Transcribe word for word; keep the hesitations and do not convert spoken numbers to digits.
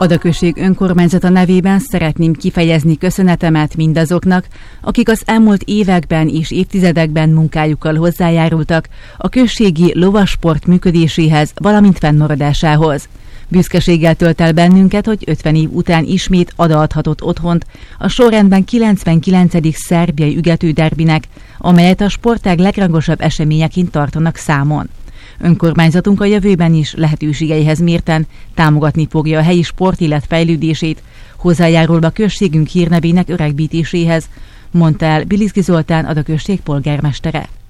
Ada község önkormányzata nevében szeretném kifejezni köszönetemet mindazoknak, akik az elmúlt években és évtizedekben munkájukkal hozzájárultak a községi lovasport működéséhez, valamint fennmaradásához. Büszkeséggel tölt el bennünket, hogy ötven év után ismét Ada adhatott otthont a sorrendben kilencvenkilencedik szerbiai ügető derbinek, amelyet a sportág legrangosabb eseményeként tartanak számon. Önkormányzatunk a jövőben is lehetőségeihez mérten támogatni fogja a helyi sportélet fejlődését, hozzájárulva községünk hírnevének öregbítéséhez, mondta el Bilinszki Zoltán, Ada község polgármestere.